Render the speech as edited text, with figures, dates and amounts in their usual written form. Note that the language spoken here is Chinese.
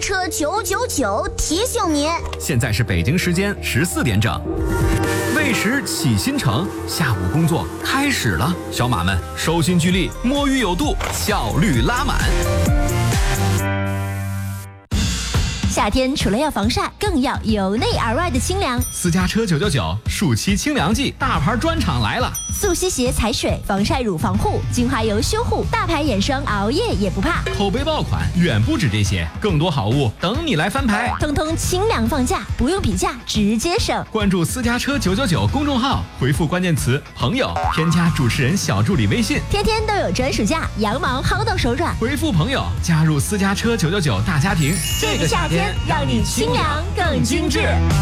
车999提醒您， 现在是北京时间14点整。为时起新城，下午工作开始了，小马们收心聚力，摸鱼有度，效率拉满。 夏天除了要防晒，更要由内而外的清凉。 私家车999暑期清凉季大牌专场来了， 速吸鞋踩水，防晒乳防护，精华油修护，大牌眼霜熬夜也不怕。 口碑爆款远不止这些，更多好物等你来翻牌， 通通清凉放价，不用比价直接省。 关注私家车999公众号，回复关键词朋友，添加主持人小助理微信， 天天都有专属价，羊毛薅到手软。 回复朋友加入私家车999大家庭， 这个夏天让你清凉更精致。